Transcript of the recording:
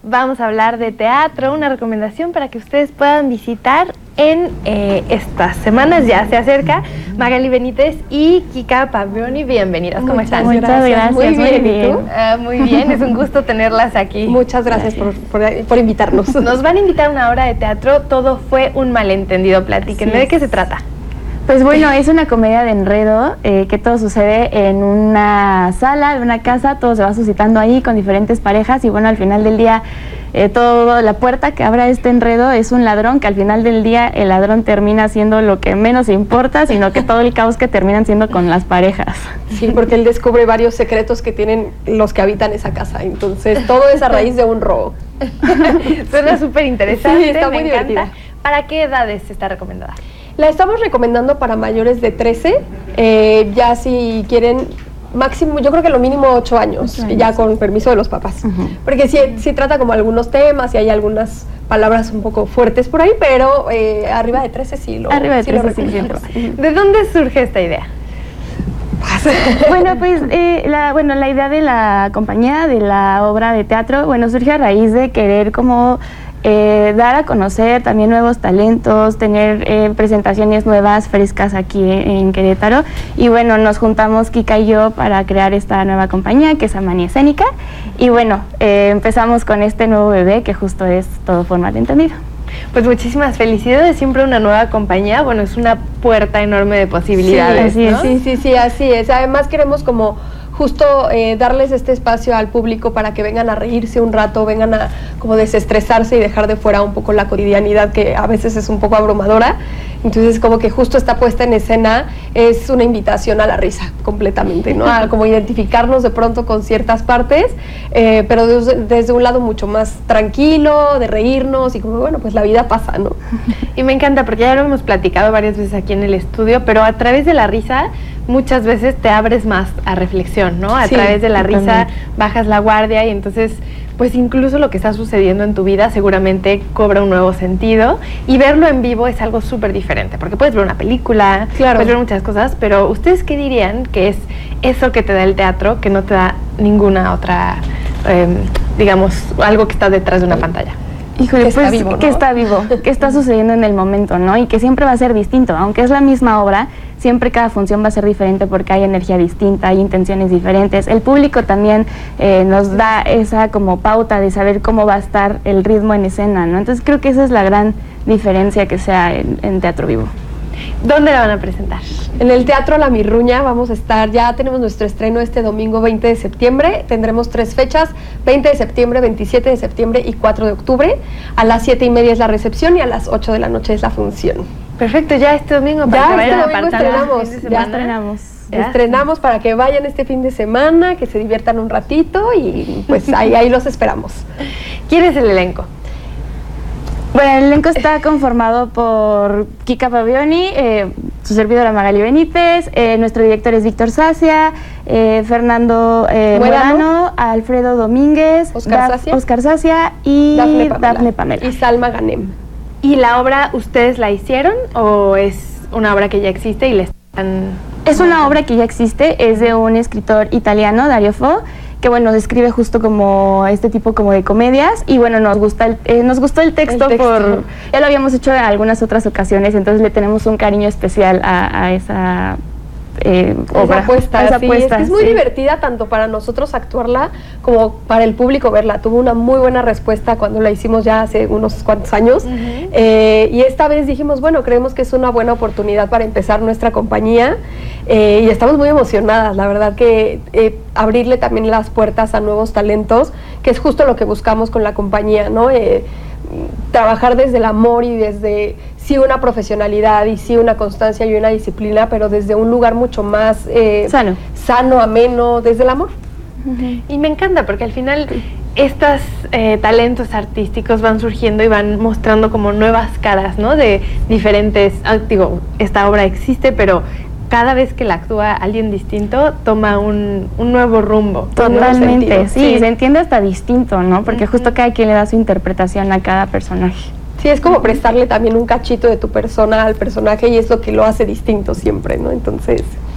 vamos a hablar de teatro, una recomendación para que ustedes puedan visitar en estas semanas. Ya se acerca Magali Benítez y Kika Pavioni. Bienvenidas, ¿cómo están? Muchas gracias. Muy bien. Muy bien, es un gusto tenerlas aquí. Muchas gracias por invitarnos. Nos van a invitar a una obra de teatro, Todo fue un malentendido. Platíquenme, ¿de qué se trata? Pues bueno, es una comedia de enredo que todo sucede en una sala de una casa, todo se va suscitando ahí con diferentes parejas y bueno, al final del día toda la puerta que abra este enredo es un ladrón, que al final del día el ladrón termina siendo lo que menos importa, sino que todo el caos que terminan siendo con las parejas. Sí, porque él descubre varios secretos que tienen los que habitan esa casa, entonces todo es a raíz de un robo. Suena súper interesante, sí, está muy divertida. ¿Para qué edades está recomendada? La estamos recomendando para mayores de 13, ya si quieren, máximo, yo creo que lo mínimo 8 años, ya con permiso de los papás. Porque sí trata como algunos temas y hay algunas palabras un poco fuertes por ahí, pero arriba de 13 sí lo recomendamos. ¿De dónde surge esta idea? Bueno, pues la idea de la compañía, de la obra de teatro, bueno, surge a raíz de querer como dar a conocer también nuevos talentos, tener presentaciones nuevas, frescas aquí en Querétaro. Y bueno, nos juntamos Kika y yo para crear esta nueva compañía que es Amani Escénica. Y bueno, empezamos con este nuevo bebé que justo es Todo fue un malentendido. Pues muchísimas felicidades, siempre una nueva compañía, bueno, es una puerta enorme de posibilidades, sí, ¿no? Sí, así es. Además queremos como justo darles este espacio al público para que vengan a reírse un rato, vengan a como desestresarse y dejar de fuera un poco la cotidianidad que a veces es un poco abrumadora. Entonces como que justo esta puesta en escena es una invitación a la risa completamente, ¿no? A como identificarnos de pronto con ciertas partes, pero desde un lado mucho más tranquilo, de reírnos y como bueno, pues la vida pasa, ¿no? Y me encanta porque ya lo hemos platicado varias veces aquí en el estudio, pero a través de la risa muchas veces te abres más a reflexión, ¿no? A través de la risa bajas la guardia y entonces pues incluso lo que está sucediendo en tu vida seguramente cobra un nuevo sentido y verlo en vivo es algo súper diferente, porque puedes ver una película, puedes ver muchas cosas, pero ¿ustedes qué dirían que es eso que te da el teatro que no te da ninguna otra, digamos, algo que está detrás de una pantalla? Híjole, que está vivo, ¿no? Que está vivo, que está sucediendo en el momento, ¿no? Y que siempre va a ser distinto, aunque es la misma obra, siempre cada función va a ser diferente porque hay energía distinta, hay intenciones diferentes. El público también nos da esa como pauta de saber cómo va a estar el ritmo en escena, ¿no? Entonces creo que esa es la gran diferencia que sea en teatro vivo. ¿Dónde la van a presentar? En el Teatro La Mirruña vamos a estar, ya tenemos nuestro estreno este domingo 20 de septiembre, tendremos 3 fechas, 20 de septiembre, 27 de septiembre y 4 de octubre, a las 7:30 es la recepción y a las 8 de la noche es la función. Perfecto, ya este domingo Estrenamos para que vayan este fin de semana, que se diviertan un ratito y pues ahí los esperamos. ¿Quién es el elenco? Bueno, el elenco está conformado por Kika Pavioni, su servidora Magali Benítez, nuestro director es Víctor Sacia, Fernando Morano, Alfredo Domínguez, Oscar Sacia y Dafne Pamela. Y Salma Ganem. ¿Y la obra ustedes la hicieron o es una obra que ya existe y le están...? Es una obra que ya existe, es de un escritor italiano, Dario Fo, que bueno, describe justo como este tipo como de comedias y bueno, nos gustó el texto. Ya lo habíamos hecho en algunas otras ocasiones, entonces le tenemos un cariño especial a esa obra. Es muy divertida tanto para nosotros actuarla como para el público verla. Tuvo una muy buena respuesta cuando la hicimos ya hace unos cuantos años y esta vez dijimos, bueno, creemos que es una buena oportunidad para empezar nuestra compañía y estamos muy emocionadas, la verdad que abrirle también las puertas a nuevos talentos, que es justo lo que buscamos con la compañía, ¿no? Trabajar desde el amor y desde sí una profesionalidad y sí una constancia y una disciplina, pero desde un lugar mucho más sano, ameno, desde el amor. Y me encanta porque al final estos talentos artísticos van surgiendo y van mostrando como nuevas caras, ¿no? De diferentes, digo, esta obra existe, pero cada vez que la actúa alguien distinto toma un nuevo rumbo. Totalmente, sí, se entiende hasta distinto, ¿no? Porque justo cada quien le da su interpretación a cada personaje. Sí, es como prestarle también un cachito de tu persona al personaje y es lo que lo hace distinto siempre, ¿no? Entonces,